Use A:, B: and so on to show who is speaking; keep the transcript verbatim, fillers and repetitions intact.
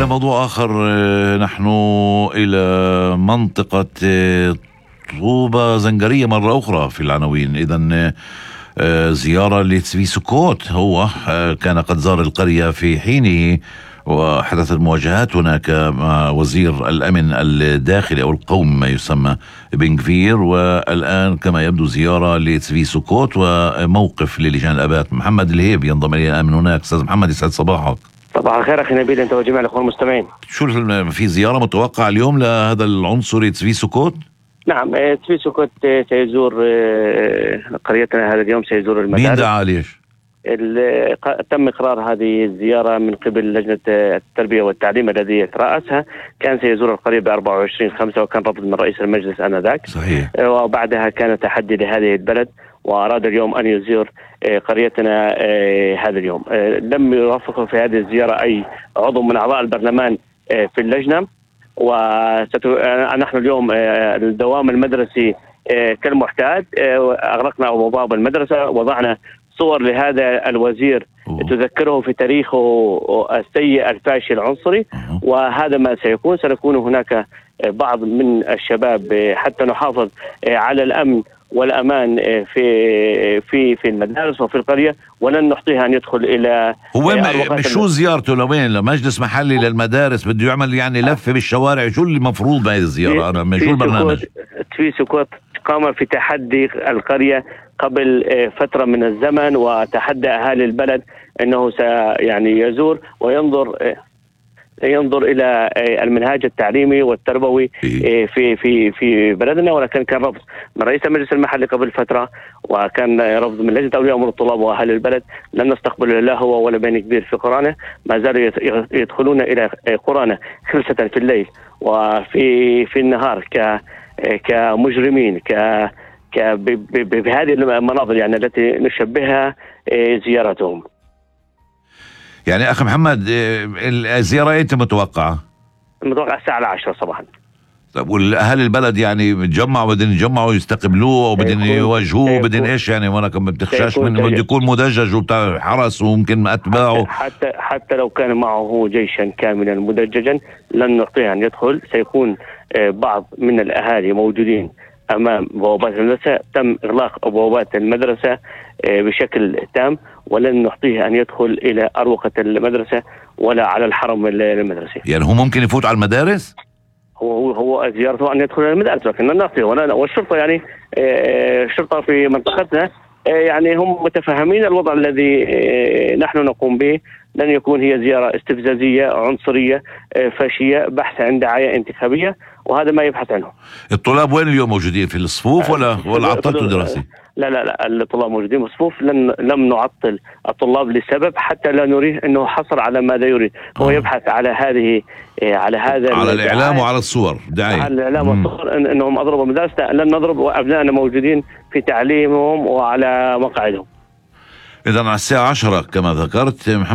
A: إلى موضوع آخر. نحن إلى منطقة طوبة زنجرية مرة أخرى في العناوين. إذن زيارة لتسوي سكوت، هو كان قد زار القرية في حينه وحدثت مواجهات هناك مع وزير الأمن الداخلي أو القوم ما يسمى بن غفير، والآن كما يبدو زيارة لتسوي سكوت وموقف للجان الآباء. محمد الهيب ينضم إلينا من هناك. أستاذ محمد يسعد صباحك.
B: صباح الخير أخي نبيل أنت وجميع الأخوة المستمعين.
A: شو في زيارة متوقعة اليوم لهذا العنصر تسوي سكوت؟
B: نعم، تسوي سكوت سيزور قريتنا هذا اليوم، سيزور المدارس.
A: مين دعا ليش؟
B: تم إقرار هذه الزيارة من قبل لجنة التربية والتعليم الذي يترأسها. كان سيزور القرية ب أربعة وعشرين خمسة وكان رفض من رئيس المجلس آنذاك.
A: صحيح.
B: وبعدها كان تحدي لهذه البلد وأراد اليوم أن يزور قريتنا هذا اليوم. لم يوافقه في هذه الزيارة أي عضو من أعضاء البرلمان في اللجنة. ونحن اليوم الدوام المدرسي كالمعتاد أغلقنا أبواب المدرسة، وضعنا صور لهذا الوزير تذكره في تاريخه السيء الفاشل العنصري. وهذا ما سيكون سنكون هناك بعض من الشباب حتى نحافظ على الأمن والأمان في في في المدارس وفي القرية، ولن نعطيها أن يدخل إلى.
A: هو شو زيارته لوين؟ لمجلس محلي للمدارس بده يعمل يعني لفة بالشوارع؟ شو اللي مفروض بهذه الزيارة؟ أنا شو البرنامج؟
B: في سكوت قام في تحدي القرية قبل فترة من الزمن، وتحدى أهالي البلد أنه سيعني يزور وينظر ينظر إلى المنهاج التعليمي والتربوي في في في بلدنا، ولكن كان رفض من رئيس المجلس المحلي قبل فترة، وكان رفض من لجنة أولياء أمور الطلاب وأهل البلد. لن نستقبل لا هو ولا بني كبير في قرانا، ما زالوا يدخلون إلى قرانا خلسة في الليل وفي في النهار ك كمجرمين ك بهذه المناظر يعني التي نشبهها زيارتهم.
A: يعني أخي محمد الزيارة أنت متوقعة؟
B: متوقع الساعة العاشرة صباحا.
A: طيب والأهل البلد يعني بتجمعوا بدهم يجمعوا يستقبلوه وبدهم يواجهوه بدهم إيش يعني؟ وانا كم بتخشاش من بده يكون مدجج وبتاع حرس وممكن أتباعه.
B: حتى حتى لو كان معه جيشا كاملا مدججا لن نعطيه أن يدخل. سيكون بعض من الأهالي موجودين أمام بوابات المدرسة. تم إغلاق بوابات المدرسة بشكل تام، ولن نعطيه أن يدخل إلى أروقة المدرسة ولا على الحرم المدرسي.
A: يعني هو ممكن يفوت على المدارس؟
B: هو هو زيارته أن يدخل إلى المدارس، لكن لن نعطيه. والشرطة يعني الشرطة في منطقتنا يعني هم متفهمين الوضع الذي نحن نقوم به. لن يكون هي زيارة استفزازية عنصرية فاشية بحث عن دعاية انتخابية، وهذا ما يبحث عنه.
A: الطلاب وين اليوم موجودين؟ في الصفوف ولا ولا عطلتوا دراسي؟
B: لا لا لا الطلاب موجودين بالصفوف. لن لم نعطل الطلاب لسبب حتى لا نريه انه حصر على ماذا يريد. هو آه. يبحث على هذه على هذا
A: على الاعلام وعلى الصور دعاية.
B: على الاعلام والصور إن انهم اضربوا مدارس. لن نضرب، وابنائنا موجودين في تعليمهم وعلى مقاعدهم.
A: اذا على الساعة عشرة كما ذكرت.